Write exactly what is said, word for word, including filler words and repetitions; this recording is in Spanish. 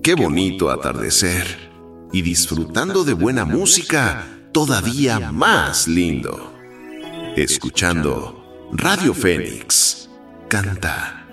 qué bonito atardecer. Y disfrutando de buena música, todavía más lindo. Escuchando Radio Fénix. Canta.